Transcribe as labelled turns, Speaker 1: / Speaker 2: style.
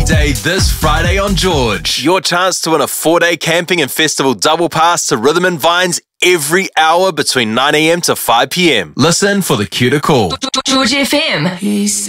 Speaker 1: Day this Friday on George.
Speaker 2: Your chance to win a 4-day camping and festival double pass to Rhythm and Vines every hour between 9 a.m. to 5 p.m.
Speaker 1: Listen for the cue to call.
Speaker 3: George FM.